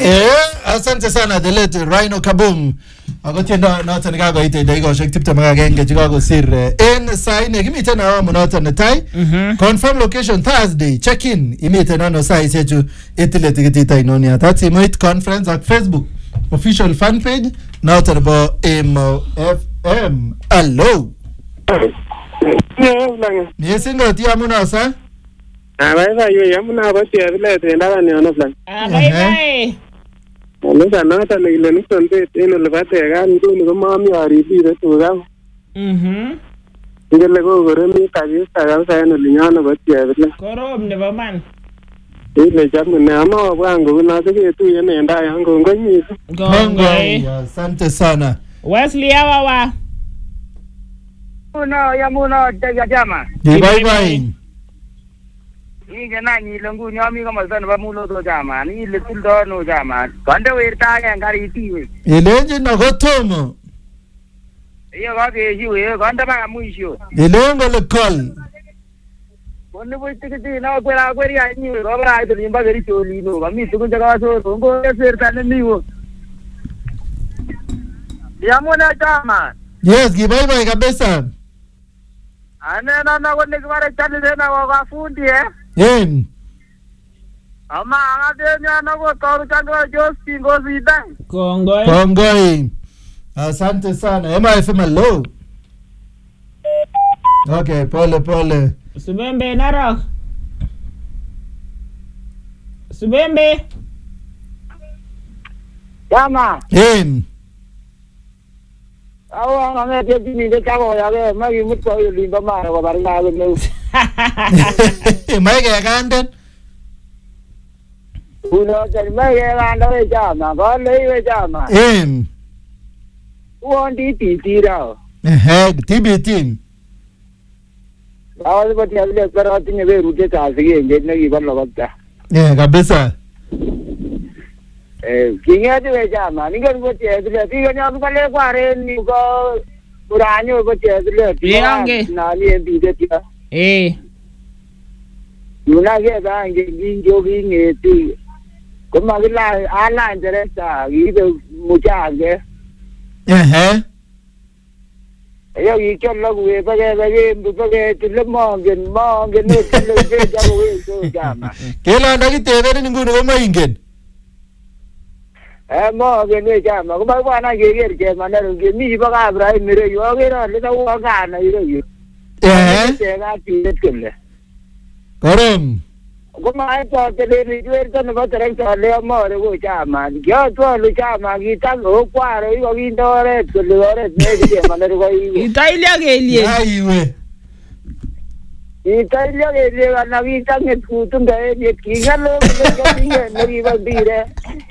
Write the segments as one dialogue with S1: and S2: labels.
S1: Asante sana the late Rhino Kaboom. Ako tiendo noton nekakoite dakikoshek 21 chekakosir en sai nekimiten awamu noton netai. Confirm location Thursday. Check in. Imiten ano saisiechu itile tikitit ainon yatat simoit conference ak Facebook official fan page noton nebo Emo FM. Hello. Nisingo ti amuna sa?
S2: Bye amuna basi vile ndaka niona plan.
S3: Bye.
S2: Nisa nata ile nisonde eno lebate gani nguni ko mami aribire tuga. Ngele ko goremi kabisa kabisa eno linyana basi vile.
S3: Korom nebo man.
S2: Ile jamu na ama bwangu na tegetu yene ndaya yangu ngonyisi.
S3: Ngongoi.
S1: Asante sana.
S3: Wesley awawa.
S4: Muna jama.
S1: Bye bye.
S4: Ni nani longu nyami kama sana ba mulo to jama ni le tuldo no jama kande werta ya ngari tiwe
S1: Ilenje na gotomo.
S4: iyo ga ke jiwe kande ba muisho
S1: Ilengo le call.
S4: konne boy tikiti na kwera kweri ya ni ro ba ito limba gari choli no ba mi tukun jaga so ngo serta ne niwo ya muna jama.
S1: Yes, bye bye kabisa.
S4: Ana na konne kwara chali na wa fundi Ama angadenya na go toru chango Josti ngozi dai.
S3: Kongoi.
S1: Kongoi. Asante sana. Ema FM hello. Okay, pole.
S3: Subembe Narok. Subembe.
S4: Jama. Awa ngame tini de chago ya ge magi mutko limba mara wa barna ne.
S1: Mai ga ganden.
S4: Uno jar mai ga ganda we jama, go le we jama. Uondi ti ra.
S1: TBT.
S4: Awal bati avle karati ne be rute ta sige nge ne gi ballo batta.
S1: Kabisa.
S4: Kinga de jama, ni ga bati avle ti ga nyam kale kware ni go puranyo bati avle ti. Na ni bi de ti. Yuna ge da nge ginjo gi ngeti. Kuma gila ala interesa gido muchache. Yo gi kello we bage tilmongen no kello ge jago we so jama.
S1: Kela ndagi tebe ni ngunu ko maingen.
S4: Mongen we jama ko ba na ge ge manero ge mi baga Ibrahim mere yo ge no le wa ga na yo. Te ga ti kelle.
S1: Korom.
S4: Kuma ai to tele ni wer to no tere to le amore go chama. Yo to lu chama gi ta go kwaro yo gi ndore to le ore ne ge manero go i.
S3: Italia ge elie.
S1: Aiwe.
S4: Italia ge elie na gi ta ne tu ngai ni ki ngalo ne gi ba dire.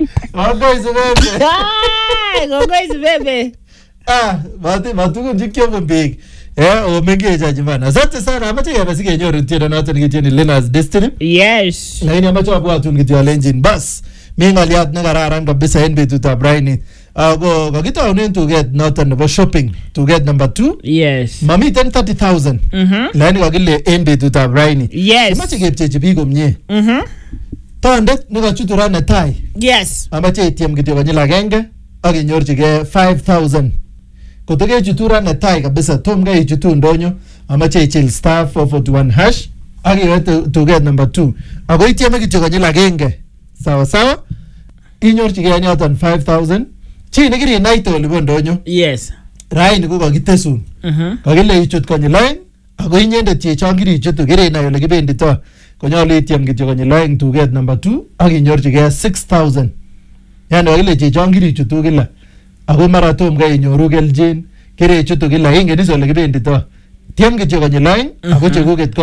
S3: Gongoi Subembe.
S1: Matu ko jikyo mo big. Omenge jajimana. Asante sana. Amache ya basi kenyo rutieno nato nikitieni Lena's Destiny.
S3: Yes.
S1: Lakini amache wabuatu nikitiwa Lenjin. Bas. Mingali at nagararan kabisa NB tutabraini. Kakita unen to get nato nebo shopping. To get number 2.
S3: Yes.
S1: Mami 10,30,000. Lakini kakile NB tutabraini.
S3: Yes.
S1: Amache kepcheche bigo mnye. Tondet nikachutura na tai.
S3: Yes.
S1: Amache ATM kitiwa kanyila genge. Aki nyorchike 5,000. Kutoke chutura na tai kabisa tomga ichutu ndonyo amache ichil star 441 hash aki wete to get number 2 ako itiame kityo kanyila genge sawa inyorchike yoton 5,000 chi nekiri naito olipo ndonyo.
S3: Yes.
S1: Raini ko kakitesun. Kakile ichut konyil aeng ako inyendet chechon kiri ichutu kiri inai ole kibendito konyolu itiam kityo konyil aeng to get number 2 aki nyorchike 6,000. Yani kakile chechon kiri ichutu kila ako mara tomga inyoru keljin kire chutu kila ingen iso ole kibendito tiem kityo konyil aeng ako chekuket